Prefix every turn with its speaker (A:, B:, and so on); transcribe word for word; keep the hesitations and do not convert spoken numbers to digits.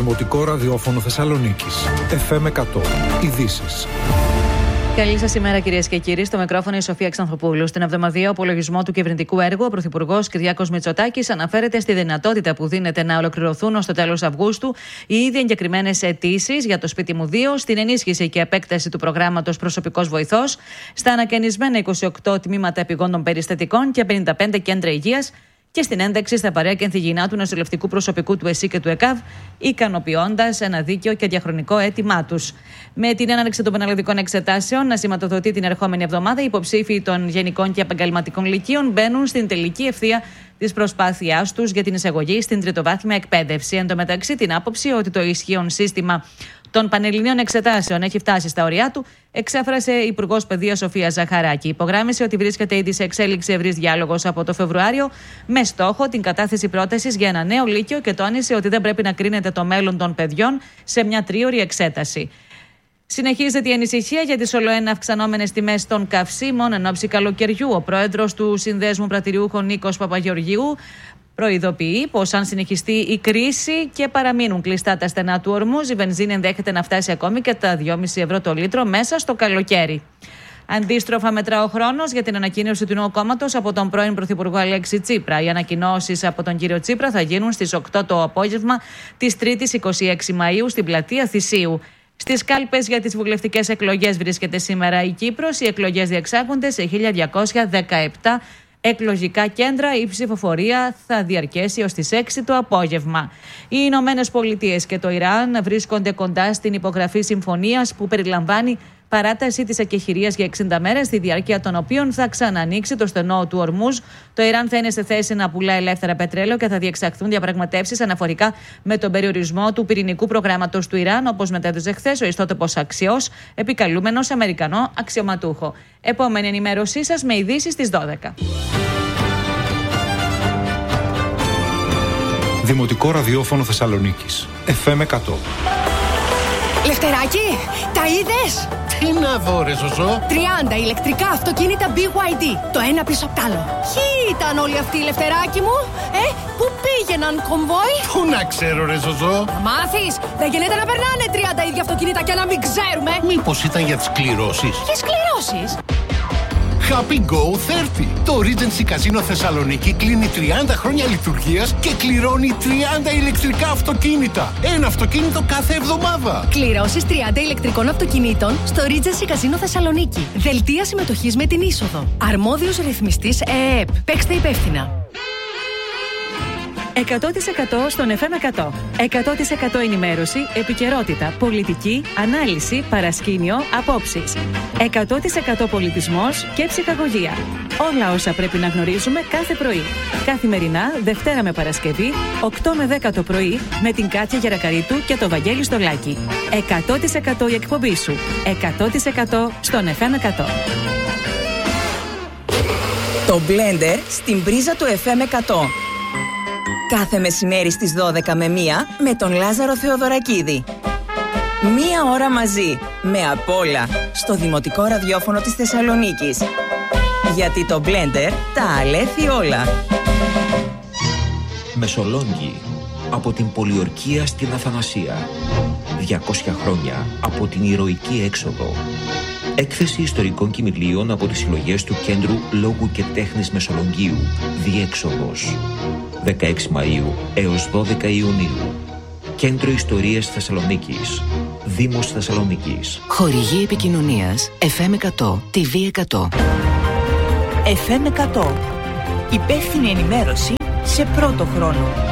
A: Δημοτικό Ραδιόφωνο Θεσσαλονίκης. εφ εμ εκατό. Ειδήσεις.
B: Καλή σας ημέρα, κυρίες και κύριοι. Στο μικρόφωνο η Σοφία Ξανθοπούλου. Στην εβδομαδιαίο απολογισμό του κυβερνητικού έργου, ο Πρωθυπουργός Κυριάκος Μητσοτάκης αναφέρεται στη δυνατότητα που δίνεται να ολοκληρωθούν ως το τέλος Αυγούστου οι ήδη εγκεκριμένες αιτήσεις για το Σπίτι μου δύο, στην ενίσχυση και επέκταση του προγράμματος Προσωπικός Βοηθός, στα ανακαινισμένα είκοσι οκτώ τμήματα επιγόντων περιστατικών και πενήντα πέντε κέντρα υγείας, και στην ένταξη στα παρέκενθη υγιεινά του νοσηλευτικού προσωπικού του ΕΣΥ και του ΕΚΑΒ, ικανοποιώντας ένα δίκαιο και διαχρονικό αίτημά τους. Με την έναρξη των πανελλαδικών εξετάσεων να σηματοδοτεί την ερχόμενη εβδομάδα, οι υποψήφοι των γενικών και επαγγελματικών λυκείων μπαίνουν στην τελική ευθεία της προσπάθειάς τους για την εισαγωγή στην τριτοβάθμια εκπαίδευση. Εν τω μεταξύ, την άποψη ότι το ισχύον σύστημα των πανελληνίων εξετάσεων έχει φτάσει στα ωριά του, εξέφρασε η Υπουργός Παιδείας Σοφία Ζαχαράκη. Υπογράμμισε ότι βρίσκεται ήδη σε εξέλιξη ευρύς διάλογος από το Φεβρουάριο με στόχο την κατάθεση πρότασης για ένα νέο λύκειο και τόνισε ότι δεν πρέπει να κρίνεται το μέλλον των παιδιών σε μια τρίωρη εξέταση. Συνεχίζεται η ανησυχία για τις ολοένα αυξανόμενες τιμές των καυσίμων εν ώψη καλοκαιριού. Ο πρόεδρος του Συνδέσμου Πρατηριούχων, Νίκος Παπαγεωργίου, προειδοποιεί πως αν συνεχιστεί η κρίση και παραμείνουν κλειστά τα στενά του ορμούς, η βενζίνη ενδέχεται να φτάσει ακόμη και τα δυόμισι ευρώ το λίτρο μέσα στο καλοκαίρι. Αντίστροφα, μετρά ο χρόνος για την ανακοίνωση του νέου κόμματος από τον πρώην Πρωθυπουργό Αλέξη Τσίπρα. Οι ανακοινώσεις από τον κύριο Τσίπρα θα γίνουν στις οκτώ το απόγευμα της Τρίτης εικοστή έκτη Μαΐου στην πλατεία Θησίου. Στις κάλπες για τις βουλευτικές εκλογές βρίσκεται σήμερα η Κύπρος. Οι εκλογές διεξάγονται σε χίλια διακόσια δεκαεπτά εκλογικά κέντρα. Η ψηφοφορία θα διαρκέσει ως τις έξι το απόγευμα. Οι Ηνωμένες Πολιτείες και το Ιράν βρίσκονται κοντά στην υπογραφή συμφωνίας που περιλαμβάνει παράταση της εκεχηρίας για εξήντα μέρες, στη διάρκεια των οποίων θα ξανανοίξει το στενό του Ορμούζ. Το Ιράν θα είναι σε θέση να πουλά ελεύθερα πετρέλαιο και θα διεξαχθούν διαπραγματεύσεις αναφορικά με τον περιορισμό του πυρηνικού προγράμματος του Ιράν, όπως μετέδωσε χθες ο ιστότοπος Αξιός, επικαλούμενος Αμερικανό αξιωματούχο. Επόμενη ενημέρωσή σας με ειδήσεις στις δώδεκα.
A: Δημοτικό Ραδιόφωνο Θεσσαλονίκης. εφ εμ εκατό.
C: Λευτεράκι, τα είδες?
D: Τι να δω ρε Ζωζό?
C: τριάντα ηλεκτρικά αυτοκίνητα μπι γουάι ντι, το ένα πίσω απ' τ' άλλο. Ποιοι ήταν όλοι αυτοί, Λευτεράκι μου? Ε, πού πήγαιναν, κομβόι?
D: Πού να ξέρω ρε Ζωζό?
C: Να μάθεις, δεν γίνεται να περνάνε τριάντα ίδια αυτοκίνητα και να μην ξέρουμε.
D: Μήπως ήταν για τις κληρώσεις?
C: Ποιες κληρώσεις?
D: Happy Go τριάντα. Το Regency Casino Θεσσαλονίκη κλείνει τριάντα χρόνια λειτουργίας και κληρώνει τριάντα ηλεκτρικά αυτοκίνητα. Ένα αυτοκίνητο κάθε εβδομάδα.
C: Κληρώσεις τριάντα ηλεκτρικών αυτοκινήτων στο Regency Casino Θεσσαλονίκη. Δελτία συμμετοχής με την είσοδο. Αρμόδιος ρυθμιστής ΕΕΠ. Παίξτε υπεύθυνα.
B: εκατό τοις εκατό στον εφ εμ εκατό. εκατό τοις εκατό ενημέρωση, επικαιρότητα, πολιτική, ανάλυση, παρασκήνιο, απόψεις. εκατό τοις εκατό πολιτισμός και ψυχαγωγία. Όλα όσα πρέπει να γνωρίζουμε κάθε πρωί. Καθημερινά, Δευτέρα με Παρασκευή, οκτώ με δέκα το πρωί, με την Κάτια Γερακαρίτου και το Βαγγέλη Στολάκη. εκατό τοις εκατό η εκπομπή σου. εκατό τοις εκατό στον εφ εμ εκατό.
E: Το Blender στην πρίζα του εφ εμ εκατό. Κάθε μεσημέρι στις δώδεκα με μία με τον Λάζαρο Θεοδωρακίδη. Μία ώρα μαζί, με απ' όλα, στο Δημοτικό Ραδιόφωνο της Θεσσαλονίκης. Γιατί το Blender τα αλέθει όλα.
F: Μεσολόγγι, από την Πολιορκία στην Αθανασία. διακόσια χρόνια από την ηρωική έξοδο. Έκθεση ιστορικών κημηλίων από τις συλλογές του Κέντρου Λόγου και Τέχνης Μεσολογγίου, Διέξοδος. δεκαέξι Μαΐου έως δώδεκα Ιουνίου. Κέντρο Ιστορίας Θεσσαλονίκης. Δήμος Θεσσαλονίκης.
G: Χορηγή επικοινωνίας εφ εμ εκατό, τι βι εκατό.
E: εφ εμ εκατό. Υπεύθυνη ενημέρωση σε πρώτο χρόνο.